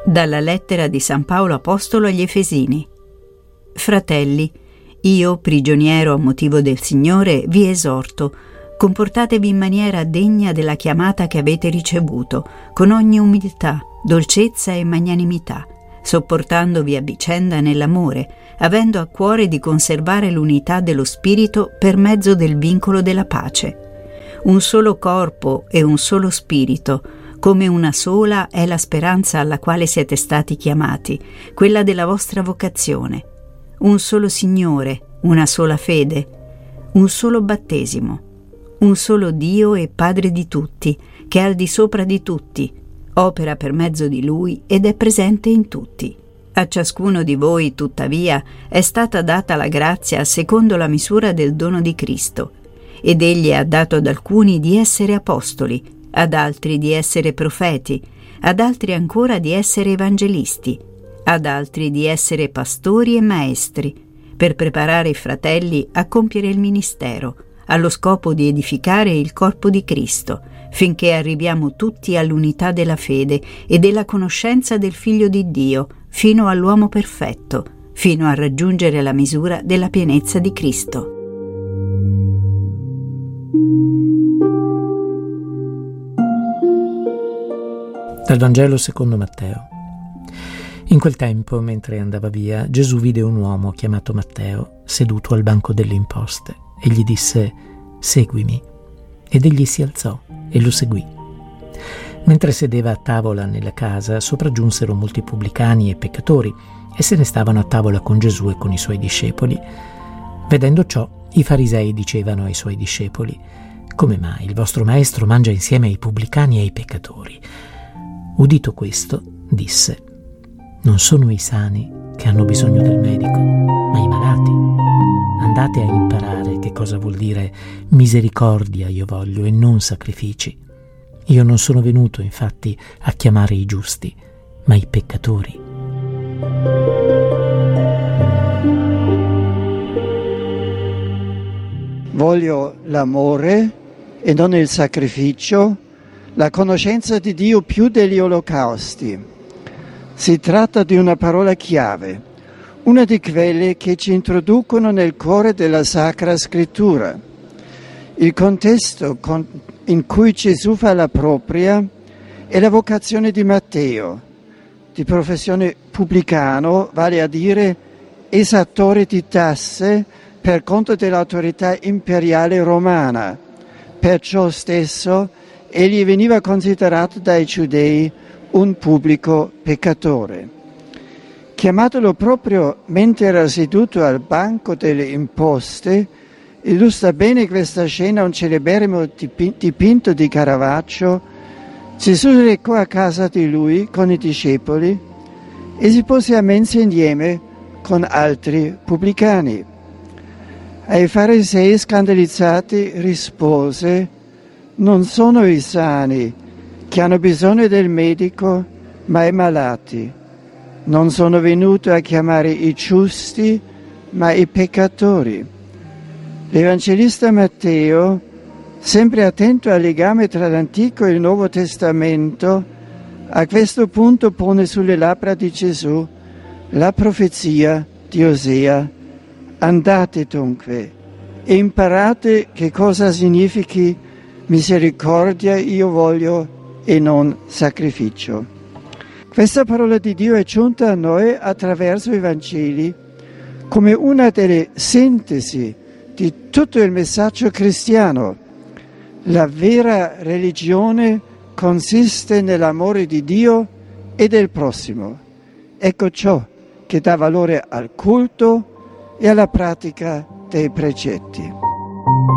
Dalla lettera di San Paolo Apostolo agli Efesini. Fratelli, io, prigioniero a motivo del Signore, vi esorto: comportatevi in maniera degna della chiamata che avete ricevuto, con ogni umiltà, dolcezza e magnanimità, sopportandovi a vicenda nell'amore, avendo a cuore di conservare l'unità dello Spirito per mezzo del vincolo della pace. Un solo corpo e un solo Spirito, come una sola è la speranza alla quale siete stati chiamati, quella della vostra vocazione. Un solo Signore, una sola fede, un solo battesimo, un solo Dio e Padre di tutti, che è al di sopra di tutti, opera per mezzo di Lui ed è presente in tutti. A ciascuno di voi, tuttavia, è stata data la grazia secondo la misura del dono di Cristo, ed Egli ha dato ad alcuni di essere apostoli, ad altri di essere profeti, ad altri ancora di essere evangelisti, ad altri di essere pastori e maestri, per preparare i fratelli a compiere il ministero, allo scopo di edificare il corpo di Cristo, finché arriviamo tutti all'unità della fede e della conoscenza del Figlio di Dio, fino all'uomo perfetto, fino a raggiungere la misura della pienezza di Cristo. Dal Vangelo secondo Matteo. In quel tempo, mentre andava via, Gesù vide un uomo chiamato Matteo seduto al banco delle imposte e gli disse: «Seguimi». Ed egli si alzò e lo seguì. Mentre sedeva a tavola nella casa, sopraggiunsero molti pubblicani e peccatori e se ne stavano a tavola con Gesù e con i suoi discepoli. Vedendo ciò, i farisei dicevano ai suoi discepoli: «Come mai il vostro maestro mangia insieme ai pubblicani e ai peccatori?» Udito questo, disse: «Non sono i sani che hanno bisogno del medico, ma i malati. Andate a imparare che cosa vuol dire misericordia io voglio e non sacrifici. Io non sono venuto, infatti, a chiamare i giusti, ma i peccatori». Voglio l'amore e non il sacrificio, la conoscenza di Dio più degli olocausti. Si tratta di una parola chiave, una di quelle che ci introducono nel cuore della Sacra Scrittura. Il contesto in cui Gesù fa la propria è la vocazione di Matteo, di professione pubblicano, vale a dire esattore di tasse per conto dell'autorità imperiale romana. Perciò stesso egli veniva considerato dai giudei un pubblico peccatore. Chiamatolo proprio mentre era seduto al banco delle imposte, illustra bene questa scena un celeberrimo dipinto di Caravaggio. Gesù recò a casa di lui con i discepoli e si pose a mensa insieme con altri pubblicani. Ai farisei scandalizzati rispose: «Non sono i sani che hanno bisogno del medico, ma i malati. Non sono venuto a chiamare i giusti, ma i peccatori». L'Evangelista Matteo, sempre attento al legame tra l'Antico e il Nuovo Testamento, a questo punto pone sulle labbra di Gesù la profezia di Osea: «Andate dunque e imparate che cosa significhi misericordia io voglio e non sacrificio». Questa parola di Dio è giunta a noi attraverso i Vangeli come una delle sintesi di tutto il messaggio cristiano. La vera religione consiste nell'amore di Dio e del prossimo. Ecco ciò che dà valore al culto e alla pratica dei precetti.